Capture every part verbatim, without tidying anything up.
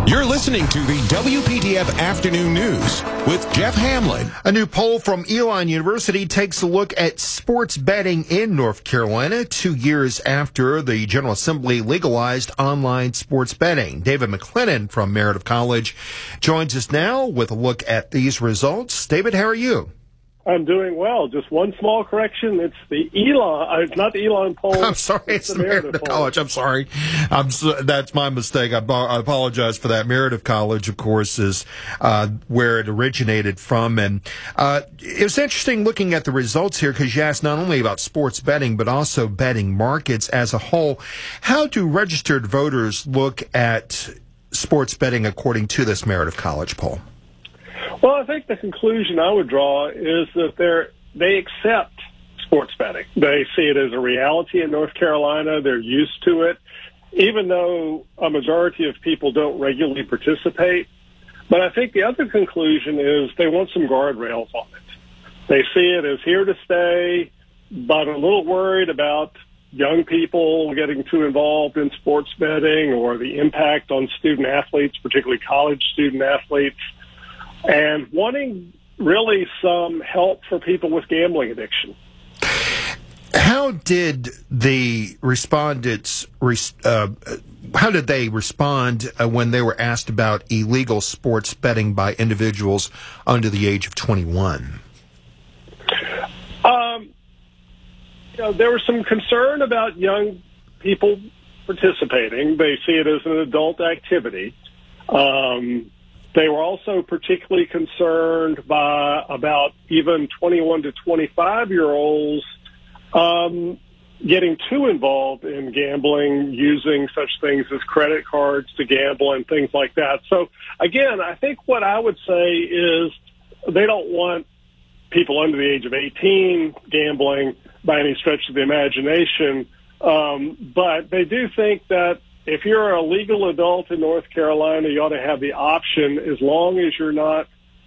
You're listening to the W P T F Afternoon News with Jeff Hamlin. A new poll from Elon University takes a look at sports betting in North Carolina two years after the General Assembly legalized online sports betting. David McLennan from Meredith College joins us now with a look at these results. David, how are you? I'm doing well. Just one small correction. It's the Elon, uh, it's not the Elon poll. I'm sorry, it's, it's the Meredith, Meredith College. I'm sorry. I'm so, that's my mistake. I, I apologize for that. Meredith College, of course, is uh, where it originated from. And uh, it was interesting looking at the results here because you asked not only about sports betting, but also betting markets as a whole. How do registered voters look at sports betting according to this Meredith College poll? Well, I think the conclusion I would draw is that they're, they accept sports betting. They see it as a reality in North Carolina. They're used to it, even though a majority of people don't regularly participate. But I think the other conclusion is they want some guardrails on it. They see it as here to stay, but a little worried about young people getting too involved in sports betting or the impact on student athletes, particularly college student athletes, and wanting really some help for people with gambling addiction. How did the respondents, uh, how did they respond uh, when they were asked about illegal sports betting by individuals under the age of twenty-one? Um, you know, there was some concern about young people participating. They see it as an adult activity. Um, They were also particularly concerned by about even twenty-one to twenty-five-year-olds um, getting too involved in gambling, using such things as credit cards to gamble and things like that. So, again, I think what I would say is they don't want people under the age of eighteen gambling by any stretch of the imagination, um, but they do think that if you're a legal adult in North Carolina, you ought to have the option as long as you're not,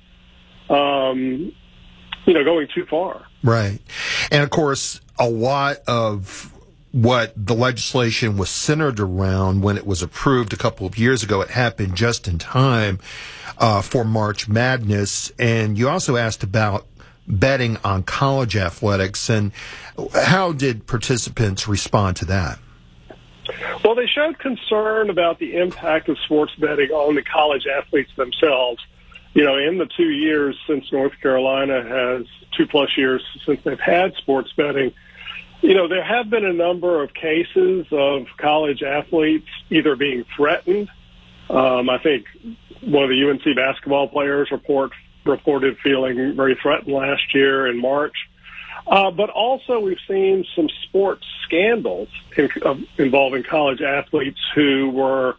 um, you know, going too far. Right. And, of course, a lot of what the legislation was centered around when it was approved a couple of years ago, it happened just in time uh, for March Madness. And you also asked about betting on college athletics. And how did participants respond to that? Well, they showed concern about the impact of sports betting on the college athletes themselves. You know, in the two years since North Carolina has, two plus years since they've had sports betting, you know, there have been a number of cases of college athletes either being threatened. Um, I think one of the U N C basketball players report, reported feeling very threatened last year in March. Uh, but also we've seen some sports scandals in, uh, involving college athletes who were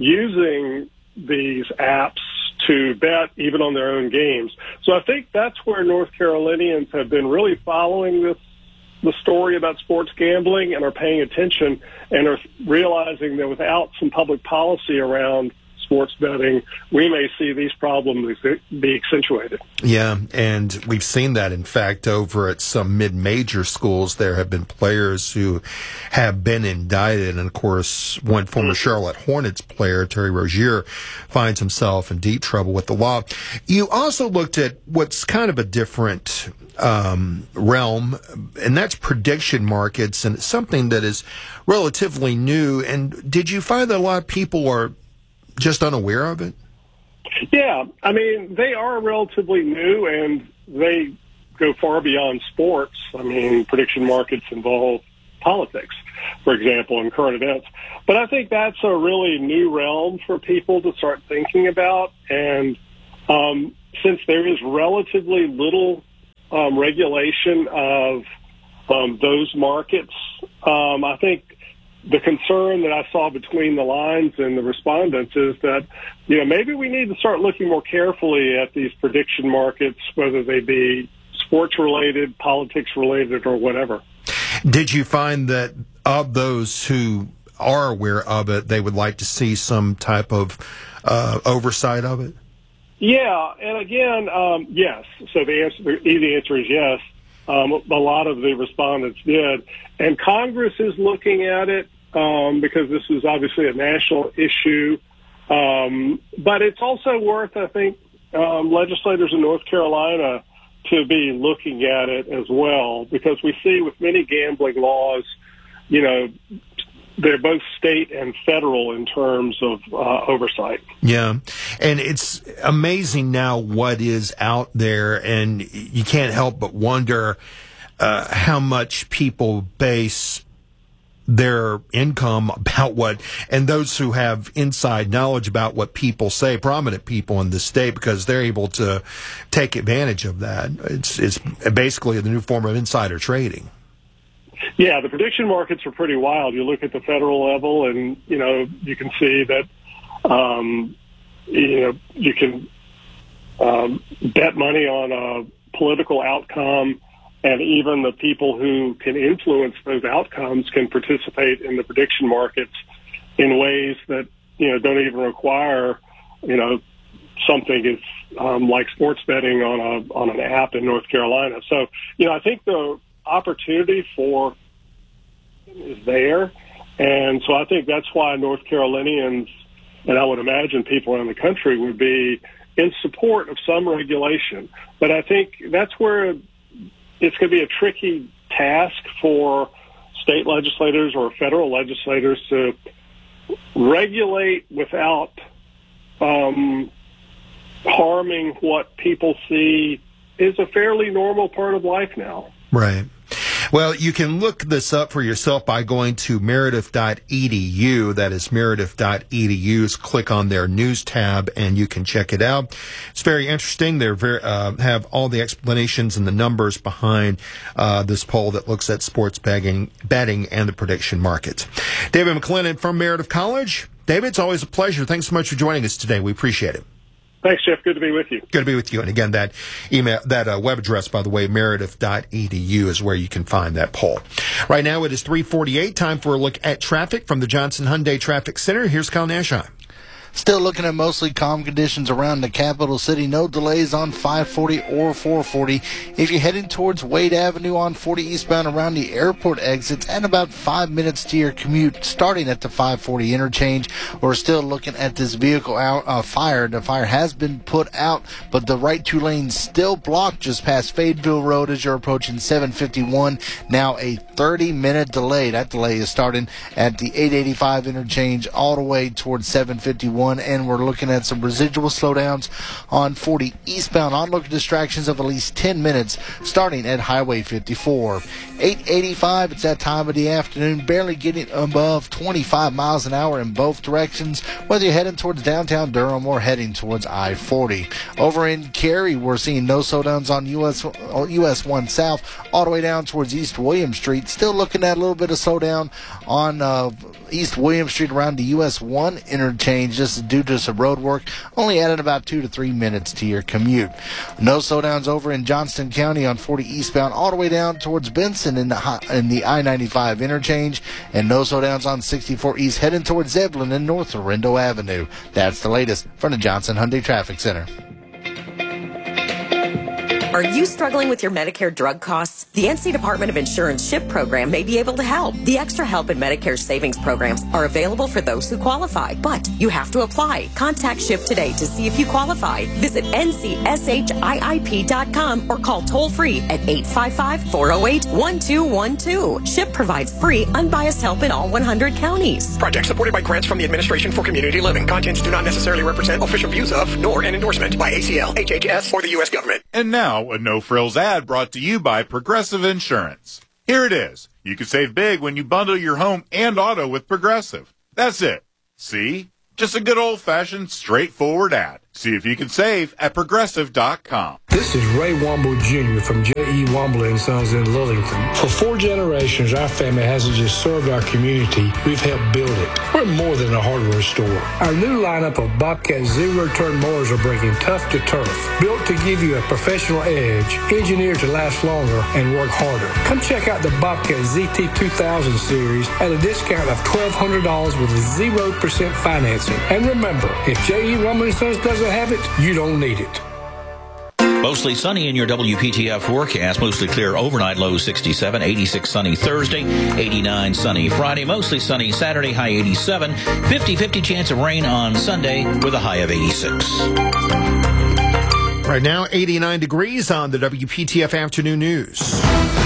using these apps to bet even on their own games. So I think that's where North Carolinians have been really following this, the story about sports gambling, and are paying attention and are realizing that without some public policy around sports betting, we may see these problems be accentuated. Yeah, and we've seen that, in fact, over at some mid-major schools. There have been players who have been indicted, and, of course, one former Charlotte Hornets player, Terry Rozier, finds himself in deep trouble with the law. You also looked at what's kind of a different um, realm, and that's prediction markets, and it's something that is relatively new. And did you find that a lot of people are just unaware of it? Yeah, I mean, they are relatively new, and they go far beyond sports. I mean, prediction markets involve politics, for example, and current events. But I think that's a really new realm for people to start thinking about. And um, since there is relatively little um, regulation of um, those markets, um, I think the concern that I saw between the lines and the respondents is that, you know, maybe we need to start looking more carefully at these prediction markets, whether they be sports related, politics related, or whatever. Did you find that of those who are aware of it, they would like to see some type of uh, oversight of it? Yeah, and again, um, yes. So the answer, the easy answer is yes. Um, a lot of the respondents did. And Congress is looking at it um, because this is obviously a national issue. Um, but it's also worth, I think, um, legislators in North Carolina to be looking at it as well, because we see with many gambling laws, you know, they're both state and federal in terms of uh, oversight. Yeah. And it's amazing now what is out there, and you can't help but wonder uh, how much people base their income about what, and those who have inside knowledge about what people say, prominent people in the state, because they're able to take advantage of that. It's, it's basically the new form of insider trading. Yeah, the prediction markets are pretty wild. You look at the federal level, and you know you can see that um, you know you can um, bet money on a political outcome, and even the people who can influence those outcomes can participate in the prediction markets in ways that you know don't even require you know something as um, like sports betting on a on an app in North Carolina. So you know I think the opportunity for is there, and so I think that's why North Carolinians, and I would imagine people around the country, would be in support of some regulation. But I think that's where it's going to be a tricky task for state legislators or federal legislators to regulate without um, harming what people see is a fairly normal part of life now. Right. Well, you can look this up for yourself by going to meredith dot e d u. That is meredith dot e d u. Click on their news tab, and you can check it out. It's very interesting. They uh, have all the explanations and the numbers behind uh, this poll that looks at sports betting, betting and the prediction markets. David McClennan from Meredith College. David, it's always a pleasure. Thanks so much for joining us today. We appreciate it. Thanks, Jeff. Good to be with you. Good to be with you. And again, that email, that uh, web address, by the way, meredith dot e d u is where you can find that poll. Right now, it is three forty-eight. Time for a look at traffic from the Johnson Hyundai Traffic Center. Here's Kyle Nashon. Still looking at mostly calm conditions around the capital city. No delays on five forty or four forty. If you're heading towards Wade Avenue on forty eastbound around the airport exits, and about five minutes to your commute starting at the five forty interchange. We're still looking at this vehicle out, uh, fire. The fire has been put out, but the right two lanes still blocked just past Fayetteville Road as you're approaching seven fifty-one. Now a thirty minute delay. That delay is starting at the eight eighty-five interchange all the way towards seven fifty-one. And we're looking at some residual slowdowns on forty eastbound. Onlook distractions of at least ten minutes starting at Highway fifty-four. eight eighty-five, it's that time of the afternoon, barely getting above twenty-five miles an hour in both directions, whether you're heading towards downtown Durham or heading towards I forty. Over in Cary, we're seeing no slowdowns on U S U S one South all the way down towards East William Street. Still looking at a little bit of slowdown on uh, East William Street around the U S one interchange, just due to some road work, only added about two to three minutes to your commute. No slowdowns over in Johnston County on forty eastbound all the way down towards Benson in the, in the I ninety-five interchange, and no slowdowns on sixty-four east heading towards Zebulon and North Laurendo Avenue. That's the latest from the Johnson Hyundai Traffic Center. Are you struggling with your Medicare drug costs? The N C Department of Insurance SHIP program may be able to help. The Extra Help and Medicare savings programs are available for those who qualify, but you have to apply. Contact SHIP today to see if you qualify. Visit N C S H I I P dot com or call toll-free at eight five five, four oh eight, one two one two. SHIP provides free, unbiased help in all one hundred counties. Project supported by grants from the Administration for Community Living. Contents do not necessarily represent official views of, nor an endorsement by A C L, H H S, or the U S government. And now, a no-frills ad brought to you by Progressive Insurance. Here it is. You can save big when you bundle your home and auto with Progressive. That's it. See? Just a good old-fashioned, straightforward ad. See if you can save at progressive dot com. This is Ray Womble Junior from J E. Womble and Sons in Lillington. For four generations, our family hasn't just served our community, we've helped build it. We're more than a hardware store. Our new lineup of Bobcat zero-turn mowers are breaking tough to turf, built to give you a professional edge, engineered to last longer and work harder. Come check out the Bobcat Z T two thousand series at a discount of twelve hundred dollars with zero percent financing. And remember, if J E. Womble and Sons doesn't have it, you don't need it. Mostly sunny in your W P T F forecast. Mostly clear overnight, low sixty-seven, eighty-six sunny Thursday, eighty-nine sunny Friday, mostly sunny Saturday, high eighty-seven, fifty-fifty chance of rain on Sunday with a high of eighty-six. Right now, eighty-nine degrees on the W P T F Afternoon News.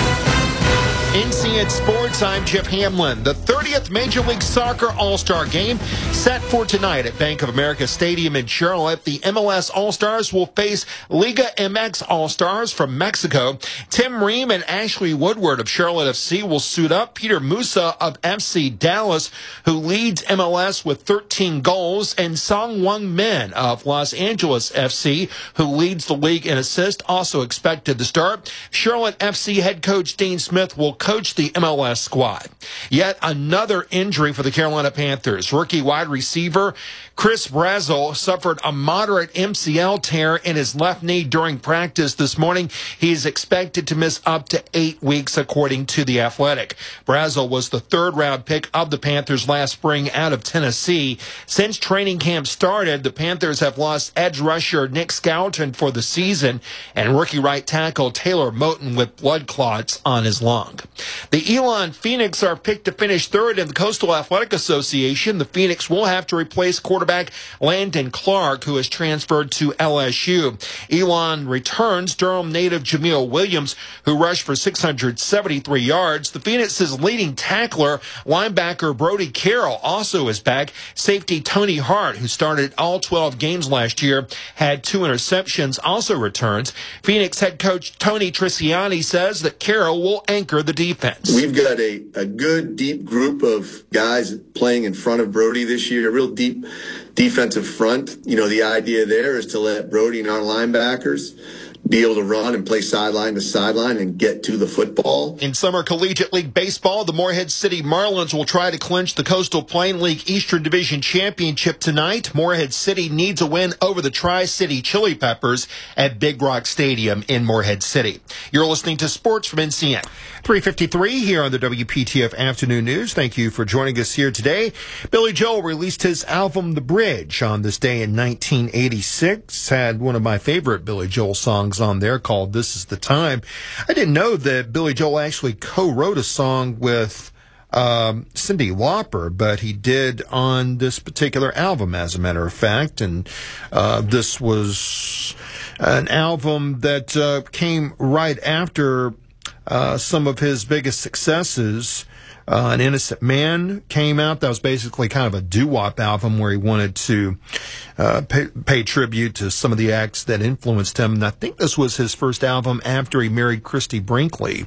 N C N Sports, I'm Jeff Hamlin. The thirtieth Major League Soccer All-Star Game set for tonight at Bank of America Stadium in Charlotte. The M L S All-Stars will face Liga M X All-Stars from Mexico. Tim Ream and Ashley Woodward of Charlotte F C will suit up. Peter Musa of F C Dallas, who leads M L S with thirteen goals, and Song Wung Min of Los Angeles F C, who leads the league in assists, also expected to start. Charlotte F C head coach Dean Smith will coach the M L S squad. Yet another injury for the Carolina Panthers. Rookie wide receiver Chris Brazzell suffered a moderate M C L tear in his left knee during practice this morning. He is expected to miss up to eight weeks, according to The Athletic. Brazzell was the third-round pick of the Panthers last spring out of Tennessee. Since training camp started, the Panthers have lost edge rusher Nick Skelton for the season and rookie right tackle Taylor Moton with blood clots on his lung. The Elon Phoenix are picked to finish third in the Coastal Athletic Association. The Phoenix will have to replace quarterback Landon Clark, who has transferred to L S U. Elon returns Durham native Jameel Williams, who rushed for six hundred seventy-three yards. The Phoenix's leading tackler, linebacker Brody Carroll, also is back. Safety Tony Hart, who started all twelve games last year, had two interceptions, also returns. Phoenix head coach Tony Triciani says that Carroll will anchor the defense. We've got a, a good, deep group of guys playing in front of Brody this year, a real deep defensive front. You know, the idea there is to let Brody and our linebackers be able to run and play sideline to sideline and get to the football. In Summer Collegiate League Baseball, the Morehead City Marlins will try to clinch the Coastal Plain League Eastern Division Championship tonight. Morehead City needs a win over the Tri-City Chili Peppers at Big Rock Stadium in Morehead City. You're listening to Sports from N C N. three fifty-three here on the W P T F Afternoon News. Thank you for joining us here today. Billy Joel released his album, The Bridge, on this day in nineteen eighty-six. Had one of my favorite Billy Joel songs on there called This Is the Time. I didn't know that Billy Joel actually co-wrote a song with um, Cyndi Lauper, but he did on this particular album, as a matter of fact. And uh, this was an album that uh, came right after uh, some of his biggest successes. Uh, An Innocent Man came out. That was basically kind of a doo-wop album where he wanted to uh, pay, pay tribute to some of the acts that influenced him. And I think this was his first album after he married Christy Brinkley,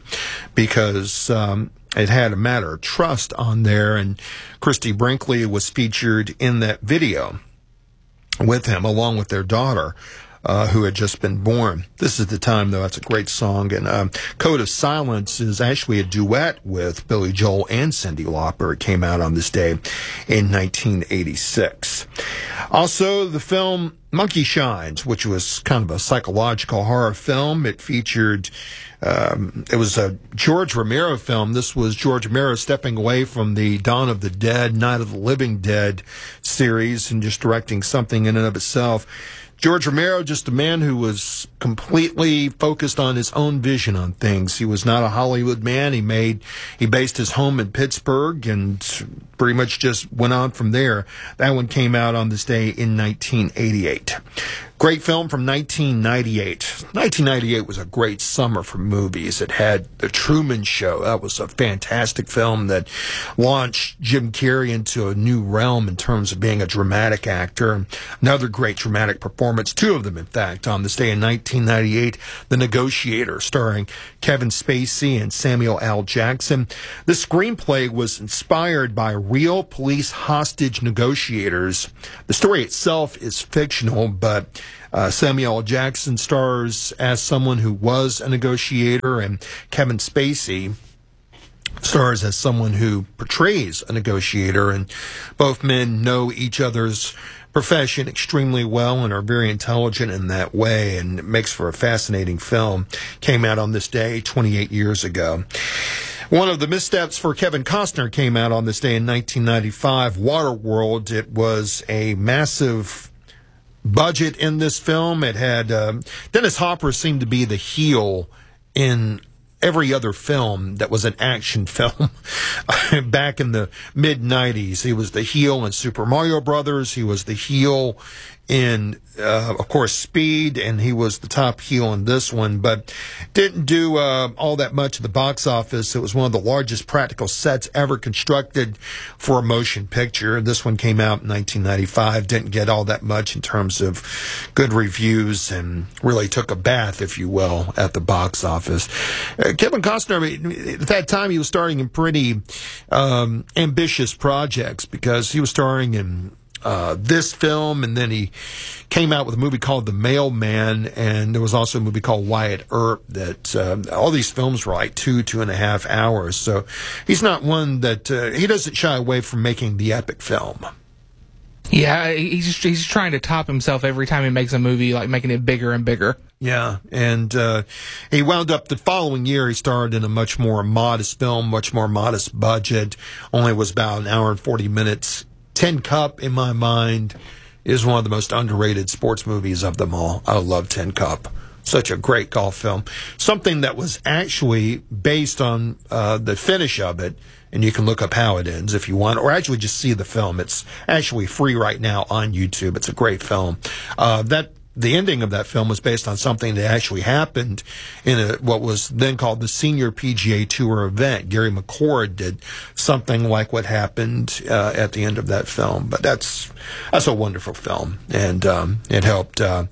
because um, it had A Matter of Trust on there, and Christy Brinkley was featured in that video with him, along with their daughter, Uh, who had just been born. This Is the Time, though. That's a great song. And um, Code of Silence is actually a duet with Billy Joel and Cyndi Lauper. It came out on this day in nineteen eighty-six. Also, the film Monkey Shines, which was kind of a psychological horror film. It featured, um, it was a George Romero film. This was George Romero stepping away from the Dawn of the Dead, Night of the Living Dead series and just directing something in and of itself. George Romero, just a man who was completely focused on his own vision on things. He was not a Hollywood man. He made, he based his home in Pittsburgh and pretty much just went on from there. That one came out on this day in nineteen eighty-eight. Great film from nineteen ninety-eight. nineteen ninety-eight was a great summer for movies. It had The Truman Show. That was a fantastic film that launched Jim Carrey into a new realm in terms of being a dramatic actor. Another great dramatic performance, two of them, in fact, on this day in nineteen ninety-eight, The Negotiator, starring Kevin Spacey and Samuel L. Jackson. The screenplay was inspired by real police hostage negotiators. The story itself is fictional, but Uh, Samuel L. Jackson stars as someone who was a negotiator, and Kevin Spacey stars as someone who portrays a negotiator, and both men know each other's profession extremely well and are very intelligent in that way, and it makes for a fascinating film. Came out on this day twenty-eight years ago. One of the missteps for Kevin Costner came out on this day in nineteen ninety-five, Waterworld. It was a massive budget in this film. It had um, Dennis Hopper seemed to be the heel in every other film that was an action film back in the mid nineties. He was the heel in Super Mario Brothers. He was the heel in, uh, of course, Speed, and he was the top heel in this one, but didn't do uh, all that much at the box office. It was one of the largest practical sets ever constructed for a motion picture. This one came out in nineteen ninety-five, didn't get all that much in terms of good reviews, and really took a bath, if you will, at the box office. Uh, Kevin Costner, I mean, at that time, he was starring in pretty um, ambitious projects, because he was starring in Uh, this film, and then he came out with a movie called The Mailman, and there was also a movie called Wyatt Earp. That um, all these films were like two, two and a half hours. So he's not one that uh, he doesn't shy away from making the epic film. Yeah, he's just, he's trying to top himself every time he makes a movie, like making it bigger and bigger. Yeah, and uh, he wound up the following year, he starred in a much more modest film, much more modest budget, only was about an hour and forty minutes. Tin Cup, in my mind, is one of the most underrated sports movies of them all. I love Tin Cup. Such a great golf film. Something that was actually based on uh, the finish of it, and you can look up how it ends if you want, or actually just see the film. It's actually free right now on YouTube. It's a great film. Uh, that The ending of that film was based on something that actually happened in a, what was then called the Senior P G A Tour event. Gary McCord did something like what happened uh, at the end of that film. But that's that's a wonderful film, and um, it helped uh,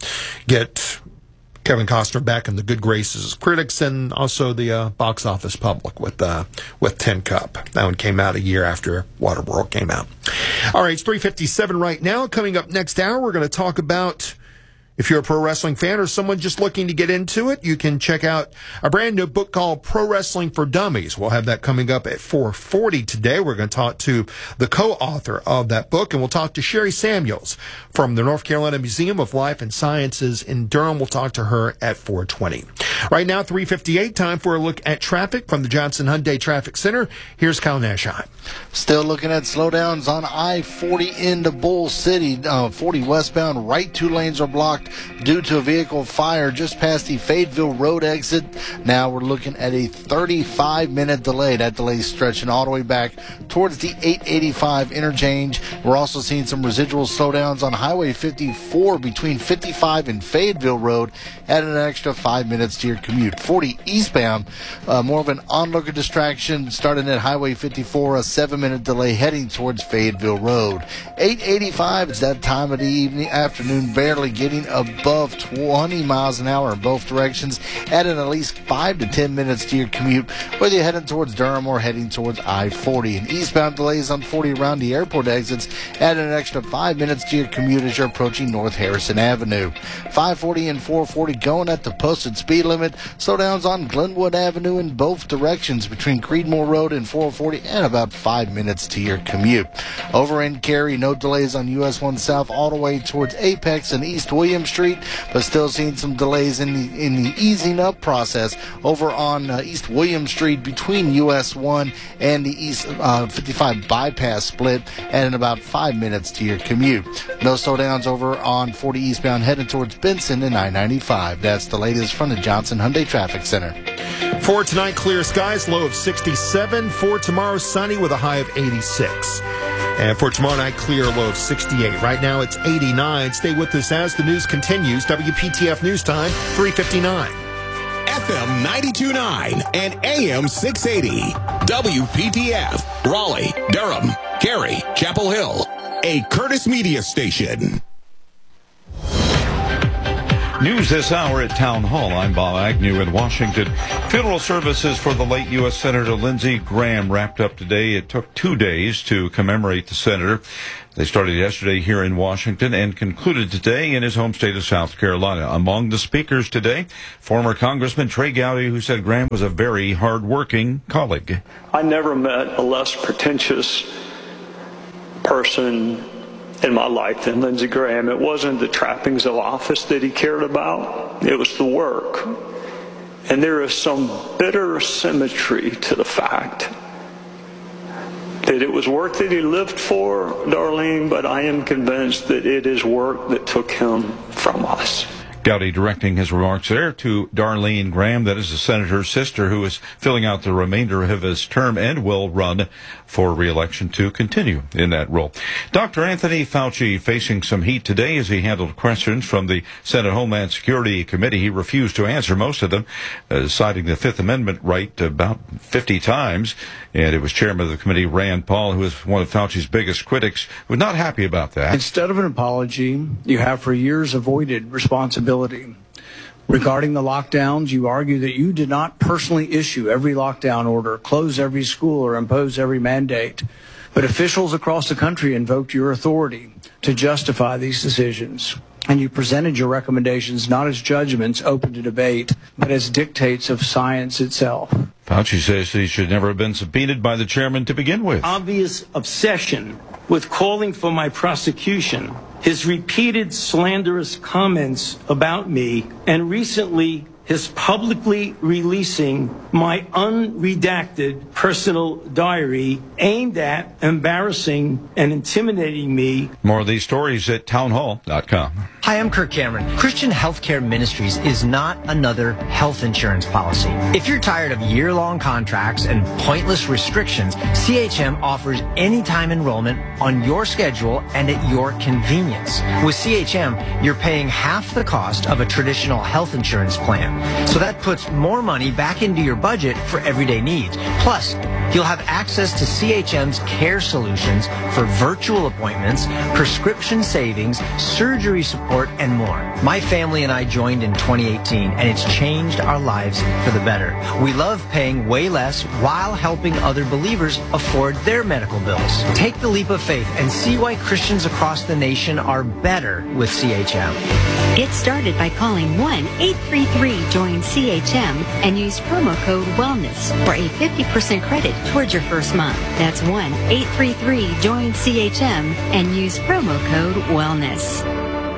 get Kevin Costner back in the good graces of critics and also the uh, box office public with uh, with Tin Cup. That one came out a year after Waterworld came out. All right, it's three fifty-seven right now. Coming up next hour, we're going to talk about, if you're a pro wrestling fan or someone just looking to get into it, you can check out a brand new book called Pro Wrestling for Dummies. We'll have that coming up at four forty today. We're going to talk to the co-author of that book, and we'll talk to Sherry Samuels from the North Carolina Museum of Life and Sciences in Durham. We'll talk to her at four twenty. Right now, three fifty-eight, time for a look at traffic from the Johnson Hyundai Traffic Center. Here's Kyle Nashheim. Still looking at slowdowns on I forty into Bull City. Uh, forty westbound, right two lanes are blocked due to a vehicle fire just past the Fayetteville Road exit. Now we're looking at a thirty-five minute delay. That delay stretching all the way back towards the eight eighty-five interchange. We're also seeing some residual slowdowns on Highway fifty-four between fifty-five and Fayetteville Road, adding an extra five minutes to your commute. forty eastbound, uh, more of an onlooker distraction starting at Highway fifty-four, a seven minute delay heading towards Fayetteville Road. eight eighty-five, it's that time of the evening, afternoon, barely getting above twenty miles an hour in both directions, adding at least five to ten minutes to your commute, whether you're heading towards Durham or heading towards I forty. And eastbound delays on forty around the airport exits, adding an extra five minutes to your commute as you're approaching North Harrison Avenue. five forty and four forty going at the posted speed limit. Slowdowns on Glenwood Avenue in both directions between Creedmoor Road and four forty, and about five minutes to your commute. Over in Cary, no delays on U S one South all the way towards Apex and East William Street, but still seeing some delays in the in the easing up process over on uh, East William Street between U S one and the East uh, fifty-five bypass split, and in about five minutes to your commute. No slowdowns over on forty eastbound heading towards Benson and I ninety-five. That's the latest from the Johnson Hyundai Traffic Center. For tonight, clear skies, low of sixty-seven. For tomorrow, sunny with a high of eighty-six. And for tomorrow night, clear, low of sixty-eight. Right now, it's eighty-nine. Stay with us as the news continues. W P T F News Time, three fifty-nine. F M ninety-two point nine and A M six eighty. W P T F, Raleigh, Durham, Cary, Chapel Hill. A Curtis Media station. News this hour at Town Hall. I'm Bob Agnew in Washington. Funeral services for the late U S Senator Lindsey Graham wrapped up today. It took two days to commemorate the senator. They started yesterday here in Washington and concluded today in his home state of South Carolina. Among the speakers today, former Congressman Trey Gowdy, who said Graham was a very hard-working colleague. I never met a less pretentious person in my life than Lindsey Graham. It wasn't the trappings of office that he cared about. It was the work. And there is some bitter symmetry to the fact that it was work that he lived for, Darlene, but I am convinced that it is work that took him from us. Gowdy directing his remarks there to Darlene Graham, that is the senator's sister, who is filling out the remainder of his term and will run for re-election to continue in that role. Doctor Anthony Fauci facing some heat today as he handled questions from the Senate Homeland Security Committee. He refused to answer most of them, uh, citing the Fifth Amendment right about fifty times. And it was Chairman of the committee, Rand Paul, who is one of Fauci's biggest critics, who was not happy about that. Instead of an apology, you have for years avoided responsibility. Regarding the lockdowns, you argue that you did not personally issue every lockdown order, close every school, or impose every mandate. But officials across the country invoked your authority to justify these decisions. And you presented your recommendations not as judgments open to debate, but as dictates of science itself. Fauci says he should never have been subpoenaed by the chairman to begin with. Obvious obsession with calling for my prosecution, his repeated slanderous comments about me, and recently his publicly releasing my unredacted personal diary aimed at embarrassing and intimidating me. More of these stories at townhall dot com. Hi, I'm Kirk Cameron. Christian Healthcare Ministries is not another health insurance policy. If you're tired of year-long contracts and pointless restrictions, C H M offers anytime enrollment on your schedule and at your convenience. With C H M, you're paying half the cost of a traditional health insurance plan. So that puts more money back into your budget for everyday needs. Plus, you'll have access to C H M's care solutions for virtual appointments, prescription savings, surgery support, and more. My family and I joined in twenty eighteen, and it's changed our lives for the better. We love paying way less while helping other believers afford their medical bills. Take the leap of faith and see why Christians across the nation are better with C H M. Get started by calling one eight three three join C H M and use promo code WELLNESS for a fifty percent credit towards your first month. That's one eight three three join C H M and use promo code WELLNESS.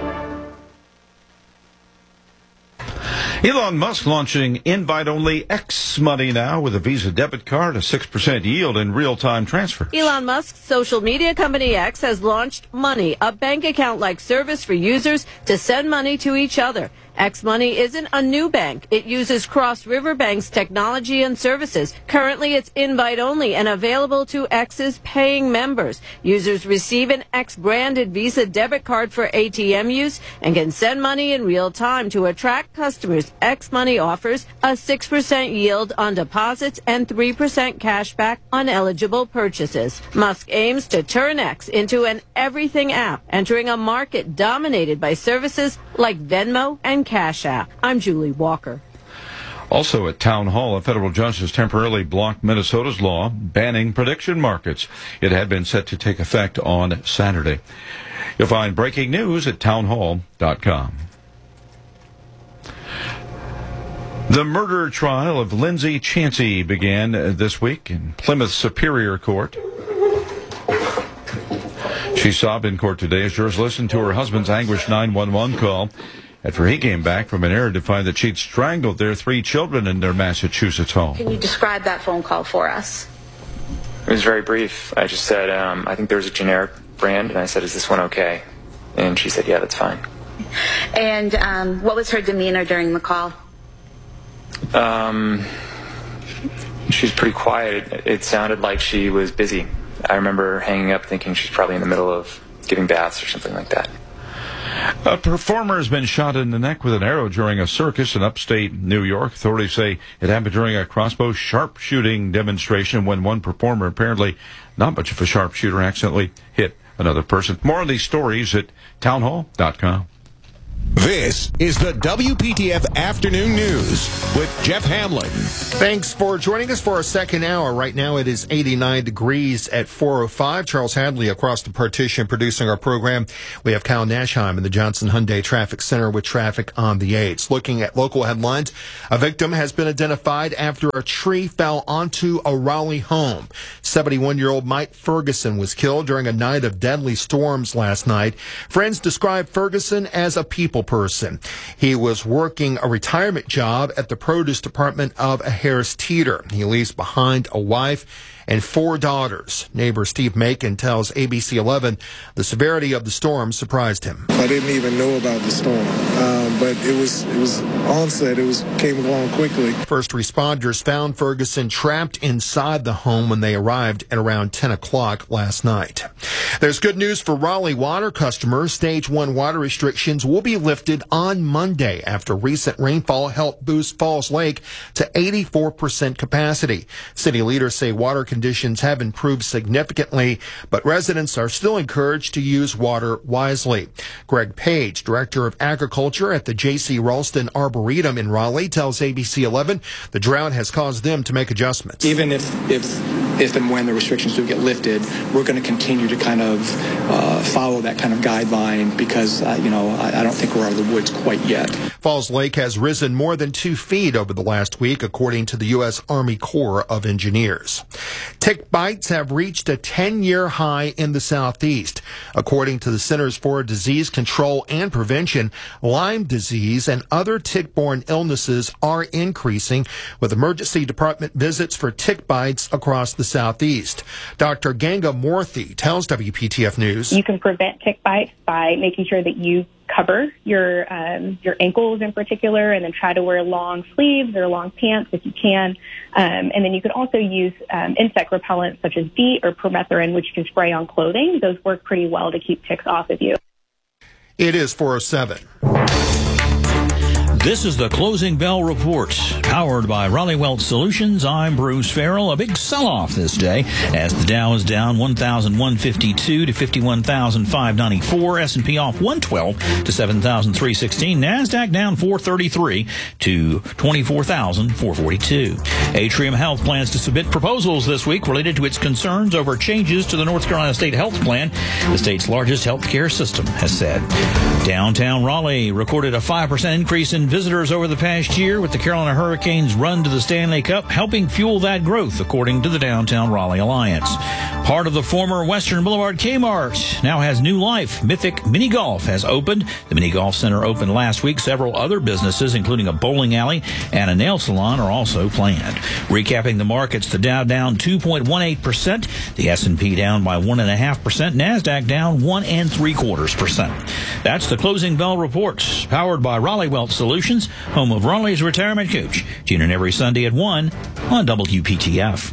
Elon Musk launching invite-only X Money now with a Visa debit card, a six percent yield in real-time transfer. Elon Musk's social media company X has launched Money, a bank account-like service for users to send money to each other. X Money isn't a new bank. It uses Cross River Bank's technology and services. Currently, it's invite-only and available to X's paying members. Users receive an X-branded Visa debit card for A T M use and can send money in real time. To attract customers, X Money offers a six percent yield on deposits and three percent cash back on eligible purchases. Musk aims to turn X into an everything app, entering a market dominated by services like Venmo and Cash App. I'm Julie Walker. Also at Town Hall, a federal judge has temporarily blocked Minnesota's law banning prediction markets. It had been set to take effect on Saturday. You'll find breaking news at townhall dot com. The murder trial of Lindsay Chancey began this week in Plymouth Superior Court. She sobbed in court today as jurors listened to her husband's anguished nine one one call after he came back from an errand to find that she'd strangled their three children in their Massachusetts home. Can you describe that phone call for us? It was very brief. I just said, um, I think there was a generic brand, and I said, is this one okay? And she said, yeah, that's fine. And um, what was her demeanor during the call? Um, she was pretty quiet. It, it sounded like she was busy. I remember hanging up thinking she's probably in the middle of giving baths or something like that. A performer has been shot in the neck with an arrow during a circus in upstate New York. Authorities say it happened during a crossbow sharpshooting demonstration when one performer, apparently not much of a sharpshooter, accidentally hit another person. More on these stories at townhall dot com. This is the W P T F Afternoon News with Jeff Hamlin. Thanks for joining us for our second hour. Right now it is eighty-nine degrees at four oh five. Charles Hadley across the partition producing our program. We have Kyle Nashheim in the Johnson Hyundai Traffic Center with traffic on the eights. Looking at local headlines, a victim has been identified after a tree fell onto a Raleigh home. seventy-one-year-old Mike Ferguson was killed during a night of deadly storms last night. Friends describe Ferguson as a people person. He was working a retirement job at the produce department of a Harris Teeter. He leaves behind a wife and four daughters. Neighbor Steve Macon tells A B C eleven the severity of the storm surprised him. I didn't even know about the storm, um, but it was it was onset. It was came along quickly. First responders found Ferguson trapped inside the home when they arrived at around ten o'clock last night. There's good news for Raleigh water customers. Stage one water restrictions will be lifted on Monday after recent rainfall helped boost Falls Lake to eighty-four percent capacity. City leaders say water conditions have improved significantly, but residents are still encouraged to use water wisely. Greg Page, Director of Agriculture at the J C Ralston Arboretum in Raleigh, tells A B C eleven the drought has caused them to make adjustments. Even if if if and when the restrictions do get lifted, we're going to continue to kind of uh, follow that kind of guideline because, uh, you know, I, I don't think we're out of the woods quite yet. Falls Lake has risen more than two feet over the last week, according to the U S Army Corps of Engineers. Tick bites have reached a ten-year high in the southeast. According to the Centers for Disease Control and Prevention, Lyme disease and other tick-borne illnesses are increasing, with emergency department visits for tick bites across the southeast. Doctor Ganga Morthy tells W P T F News. You can prevent tick bites by making sure that you cover your um, your ankles in particular, and then try to wear long sleeves or long pants if you can. Um, and then you can also use um, insect repellents such as DEET or permethrin, which you can spray on clothing. Those work pretty well to keep ticks off of you. It is four oh seven. This is the Closing Bell Report, powered by Raleigh Wealth Solutions. I'm Bruce Farrell. A big sell-off this day as the Dow is down one thousand one hundred fifty-two to fifty-one thousand five hundred ninety-four. S and P off one hundred twelve to seven thousand three hundred sixteen. NASDAQ down four hundred thirty-three to twenty-four thousand four hundred forty-two. Atrium Health plans to submit proposals this week related to its concerns over changes to the North Carolina State Health Plan, the state's largest health care system has said. Downtown Raleigh recorded a five percent increase in visitors over the past year, with the Carolina Hurricanes' run to the Stanley Cup helping fuel that growth, according to the Downtown Raleigh Alliance. Part of the former Western Boulevard Kmart now has new life. Mythic Mini Golf has opened. The Mini Golf Center opened last week. Several other businesses, including a bowling alley and a nail salon, are also planned. Recapping the markets, the Dow down two point one eight percent, the S and P down by one point five percent, NASDAQ down one and three quarters percent. That's the Closing Bell Report, powered by Raleigh Wealth Solutions, home of Raleigh's Retirement Coach. Tune in every Sunday at one on W P T F.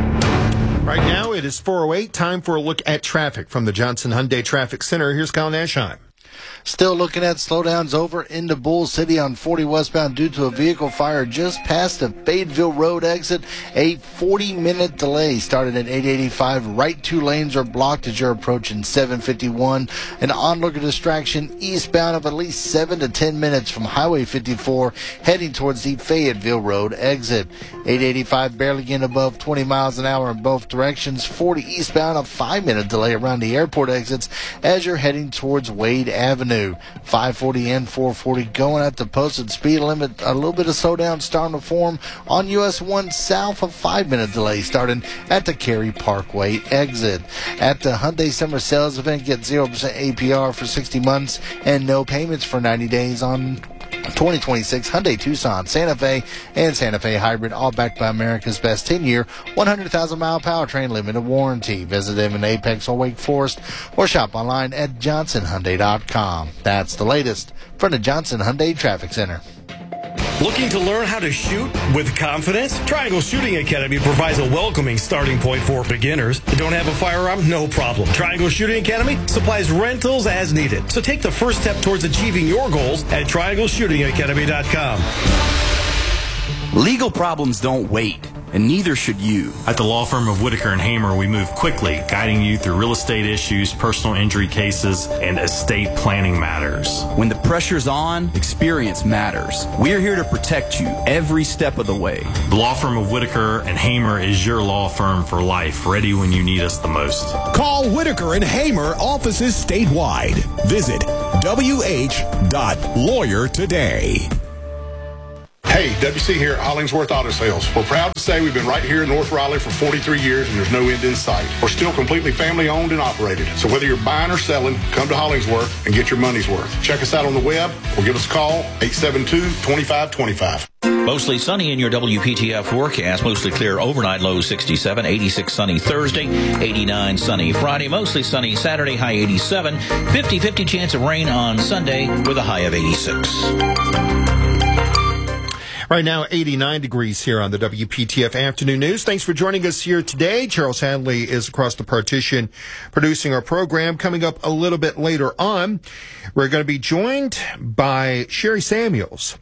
Right now, it is four oh eight. Time for a look at traffic from the Johnson Hyundai Traffic Center. Here's Kyle Nashheim. Still looking at slowdowns over into Bull City on forty westbound due to a vehicle fire just past the Fayetteville Road exit. A forty-minute delay started at eight eighty-five. Right two lanes are blocked as you're approaching seven fifty-one. An onlooker distraction eastbound of at least seven to ten minutes from Highway fifty-four heading towards the Fayetteville Road exit. eight eighty-five barely getting above twenty miles an hour in both directions. forty eastbound, a five-minute delay around the airport exits as you're heading towards Wade Avenue. five forty and four forty going at the posted speed limit. A little bit of slowdown starting to form on U S one south. A five-minute delay starting at the Cary Parkway exit. At the Hyundai Summer Sales Event, get zero percent A P R for sixty months and no payments for ninety days on twenty twenty-six Hyundai Tucson, Santa Fe, and Santa Fe Hybrid, all backed by America's best ten-year, one hundred thousand mile powertrain limited warranty. Visit them in Apex or Wake Forest or shop online at johnson hyundai dot com. That's the latest from the Johnson Hyundai Traffic Center. Looking to learn how to shoot with confidence? Triangle Shooting Academy provides a welcoming starting point for beginners. Don't have a firearm? No problem. Triangle Shooting Academy supplies rentals as needed. So take the first step towards achieving your goals at triangle shooting academy dot com. Legal problems don't wait, and neither should you. At the law firm of Whitaker and Hamer, we move quickly, guiding you through real estate issues, personal injury cases, and estate planning matters. When the pressure's on, experience matters. We're here to protect you every step of the way. The law firm of Whitaker and Hamer is your law firm for life, ready when you need us the most. Call Whitaker and Hamer offices statewide. Visit W H dot lawyer today. Hey, W C here at Hollingsworth Auto Sales. We're proud to say we've been right here in North Raleigh for forty-three years and there's no end in sight. We're still completely family owned and operated. So whether you're buying or selling, come to Hollingsworth and get your money's worth. Check us out on the web or give us a call, eight seven two, two five two five. Mostly sunny in your W P T F forecast. Mostly clear overnight, low sixty-seven, eighty-six sunny Thursday, eighty-nine sunny Friday. Mostly sunny Saturday, high eighty-seven, fifty fifty chance of rain on Sunday with a high of eighty-six. Right now, eighty-nine degrees here on the W P T F Afternoon News. Thanks for joining us here today. Charles Hadley is across the partition producing our program. Coming up a little bit later on, we're going to be joined by Sherry Samuels,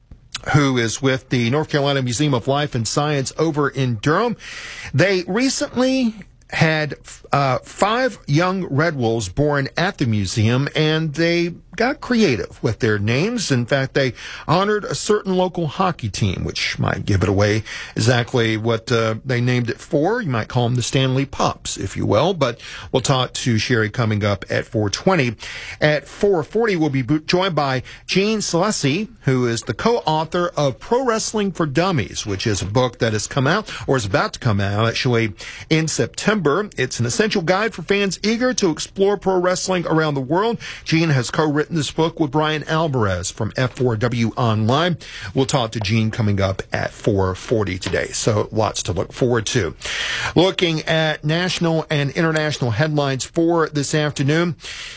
who is with the North Carolina Museum of Life and Science over in Durham. They recently had uh, five young red wolves born at the museum, and they got creative with their names. In fact, they honored a certain local hockey team, which might give it away exactly what uh, they named it for. You might call them the Stanley Pups, if you will. But we'll talk to Sherry coming up at four twenty. At four forty, we'll be joined by Gene Celesi, who is the co-author of Pro Wrestling for Dummies, which is a book that has come out, or is about to come out, actually, in September. It's an essential guide for fans eager to explore pro wrestling around the world. Gene has co-written this book with Brian Alvarez from F four W Online. We'll talk to Gene coming up at four forty today, so lots to look forward to. Looking at national and international headlines for this afternoon,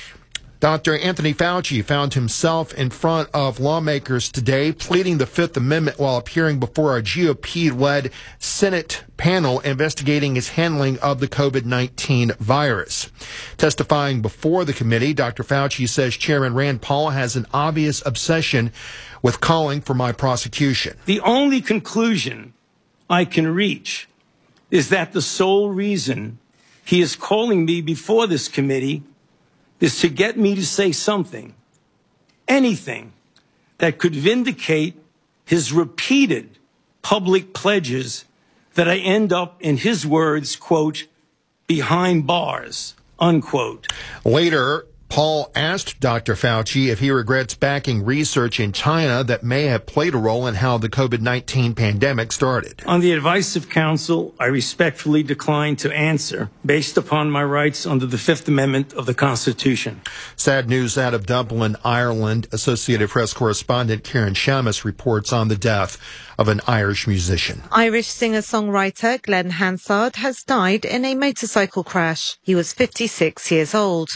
Doctor Anthony Fauci found himself in front of lawmakers today pleading the Fifth Amendment while appearing before a G O P-led Senate panel investigating his handling of the COVID nineteen virus. Testifying before the committee, Doctor Fauci says Chairman Rand Paul has an obvious obsession with calling for my prosecution. The only conclusion I can reach is that the sole reason he is calling me before this committee is to get me to say something, anything, that could vindicate his repeated public pledges that I end up, in his words, quote, behind bars, unquote. Later, Paul asked Doctor Fauci if he regrets backing research in China that may have played a role in how the COVID nineteen pandemic started. On the advice of counsel, I respectfully decline to answer based upon my rights under the Fifth Amendment of the Constitution. Sad news out of Dublin, Ireland. Associated Press correspondent Karen Shamus reports on the death of an Irish musician. Irish singer-songwriter Glenn Hansard has died in a motorcycle crash. He was fifty-six years old.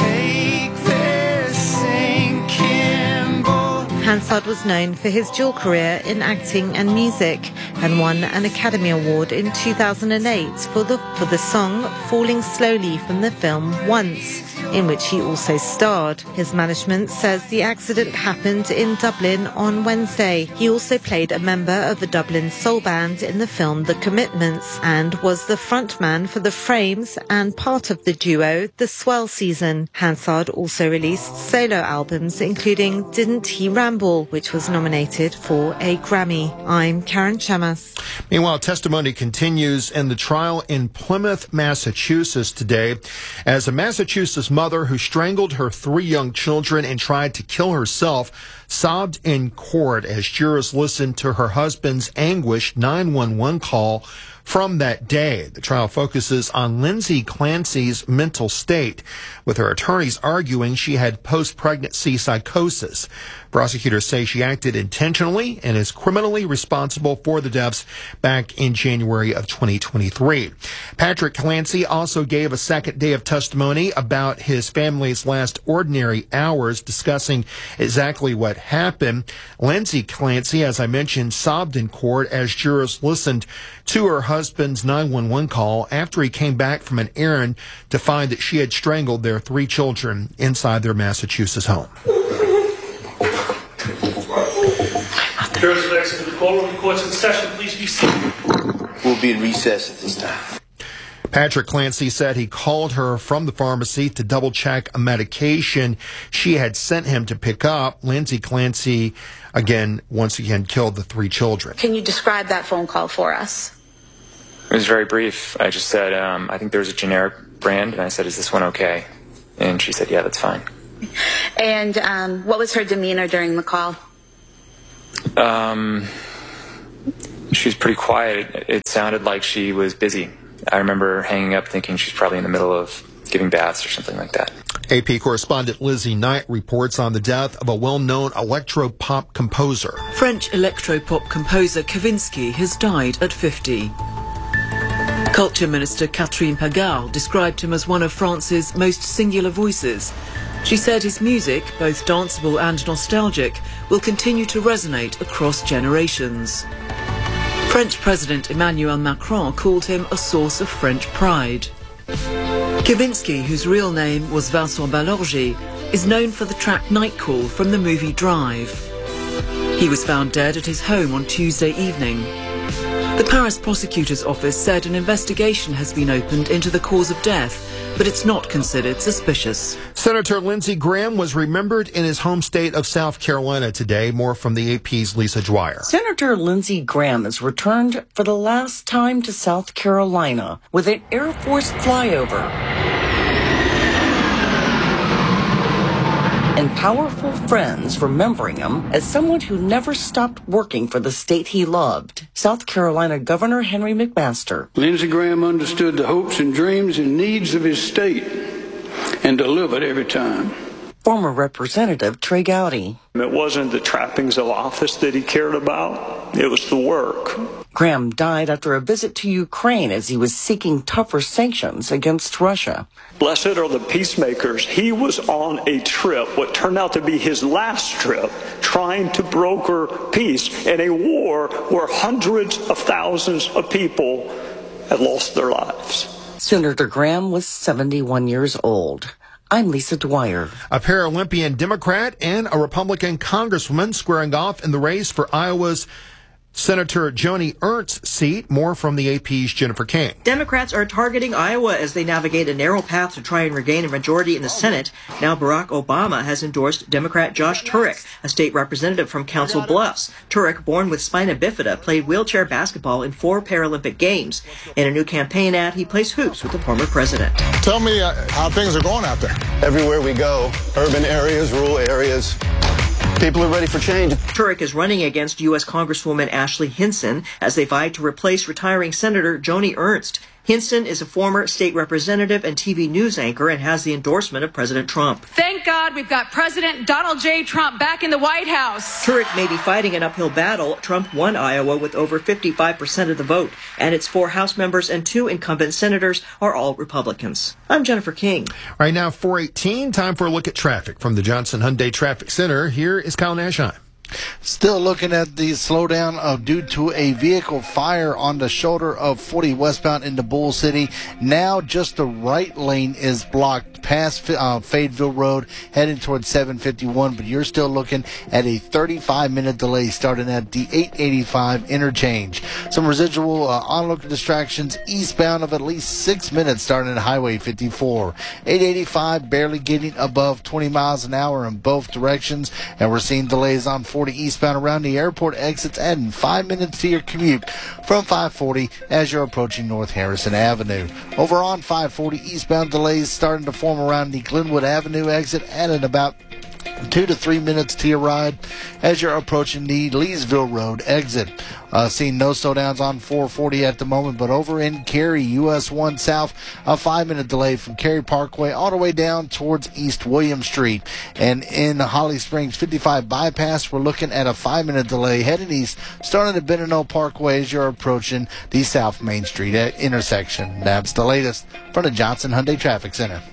Hansard was known for his dual career in acting and music and won an Academy Award in two thousand eight for the, for the song Falling Slowly from the film Once, in which he also starred. His management says the accident happened in Dublin on Wednesday. He also played a member of the Dublin soul band in the film The Commitments and was the frontman for The Frames and part of the duo The Swell Season. Hansard also released solo albums including Didn't He Ramble, which was nominated for a Grammy. I'm Karen Shamas. Meanwhile, testimony continues in the trial in Plymouth, Massachusetts today as a Massachusetts mother who strangled her three young children and tried to kill herself sobbed in court as jurors listened to her husband's anguished nine one one call from that day. The trial focuses on Lindsay Clancy's mental state, with her attorneys arguing she had post-pregnancy psychosis. Prosecutors say she acted intentionally and is criminally responsible for the deaths back in January of twenty twenty-three. Patrick Clancy also gave a second day of testimony about his family's last ordinary hours, discussing exactly what happened. Lindsay Clancy, as I mentioned, sobbed in court as jurors listened to her husband's nine one one call after he came back from an errand to find that she had strangled their three children inside their Massachusetts home. Jurors are next to the court. The court's in session. Please be seated. We'll be in recess at this time. Patrick Clancy said he called her from the pharmacy to double-check a medication she had sent him to pick up. Lindsay Clancy, again, once again, killed the three children. Can you describe that phone call for us? It was very brief. I just said, um, I think there was a generic brand, and I said, is this one okay? And she said, yeah, that's fine. And um, what was her demeanor during the call? Um, She was pretty quiet. It, it sounded like she was busy. I remember hanging up thinking she's probably in the middle of giving baths or something like that. A P correspondent Lizzie Knight reports on the death of a well-known electro-pop composer. French electro-pop composer Kavinsky has died at fifty. Culture Minister Catherine Pagard described him as one of France's most singular voices. She said his music, both danceable and nostalgic, will continue to resonate across generations. French President Emmanuel Macron called him a source of French pride. Kavinsky, whose real name was Vincent Ballorgy, is known for the track Night Call from the movie Drive. He was found dead at his home on Tuesday evening. The Paris prosecutor's office said an investigation has been opened into the cause of death, but it's not considered suspicious. Senator Lindsey Graham was remembered in his home state of South Carolina today. More from the A P's Lisa Dwyer. Senator Lindsey Graham has returned for the last time to South Carolina with an Air Force flyover. And powerful friends remembering him as someone who never stopped working for the state he loved. South Carolina Governor Henry McMaster. Lindsey Graham understood the hopes and dreams and needs of his state and delivered every time. Former Representative Trey Gowdy. It wasn't the trappings of office that he cared about, it was the work. Graham died after a visit to Ukraine as he was seeking tougher sanctions against Russia. Blessed are the peacemakers. He was on a trip, what turned out to be his last trip, trying to broker peace in a war where hundreds of thousands of people had lost their lives. Senator Graham was seventy-one years old. I'm Lisa Dwyer. A Paralympian Democrat and a Republican congresswoman squaring off in the race for Iowa's Senator Joni Ernst's seat. More from the A P's Jennifer King. Democrats are targeting Iowa as they navigate a narrow path to try and regain a majority in the Senate. Now Barack Obama has endorsed Democrat Josh Turek, a state representative from Council Bluffs. Turek, born with spina bifida, played wheelchair basketball in four Paralympic Games. In a new campaign ad, he plays hoops with the former president. Tell me uh, how things are going out there. Everywhere we go, urban areas, rural areas, people are ready for change. Turek is running against U S Congresswoman Ashley Hinson as they vie to replace retiring Senator Joni Ernst. Hinson is a former state representative and T V news anchor and has the endorsement of President Trump. Thank God we've got President Donald J. Trump back in the White House. Turek may be fighting an uphill battle. Trump won Iowa with over fifty-five percent of the vote, and its four House members and two incumbent senators are all Republicans. I'm Jennifer King. Right now, four eighteen, time for a look at traffic. From the Johnson Hyundai Traffic Center, here is Kyle Nashheim. Still looking at the slowdown of due to a vehicle fire on the shoulder of forty westbound into Bull City. Now just the right lane is blocked past uh, Fayetteville Road heading towards seven fifty-one, but you're still looking at a thirty-five minute delay starting at the eight eighty-five interchange. Some residual uh, onlook distractions eastbound of at least six minutes starting at Highway fifty-four. eight eighty-five barely getting above twenty miles an hour in both directions, and we're seeing delays on forty eastbound around the airport exits, adding five minutes to your commute from five forty as you're approaching North Harrison Avenue. Over on five forty eastbound, delays starting to form around the Glenwood Avenue exit, adding about two to three minutes to your ride as you're approaching the Leesville Road exit. Uh, seeing no slowdowns on four forty at the moment, but over in Cary, U S one South, a five-minute delay from Cary Parkway all the way down towards East William Street. And in Holly Springs fifty-five bypass, we're looking at a five-minute delay heading east, starting at Benino Parkway as you're approaching the South Main Street intersection. That's the latest from the Johnson Hyundai Traffic Center.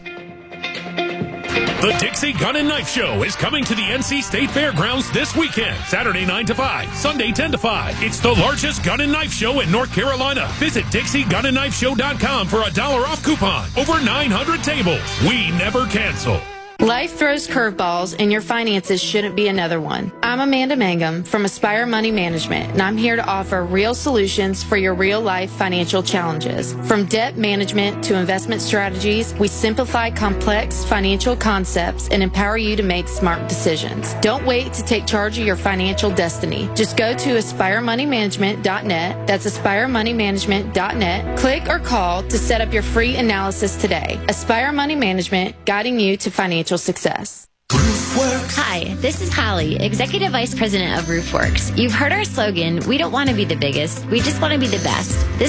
The Dixie Gun and Knife Show is coming to the N C State Fairgrounds this weekend, Saturday nine to five, Sunday ten to five. It's the largest gun and knife show in North Carolina. Visit Dixie Gun and Knife Show dot com for a dollar off coupon. Over nine hundred tables. We never cancel. Life throws curveballs, and your finances shouldn't be another one. I'm Amanda Mangum from Aspire Money Management, and I'm here to offer real solutions for your real-life financial challenges. From debt management to investment strategies, we simplify complex financial concepts and empower you to make smart decisions. Don't wait to take charge of your financial destiny. Just go to aspire money management dot net. That's aspire money management dot net. Click or call to set up your free analysis today. Aspire Money Management, guiding you to financial success. RoofWorks. Hi, this is Holly, Executive Vice President of RoofWorks. You've heard our slogan, we don't want to be the biggest, we just want to be the best. This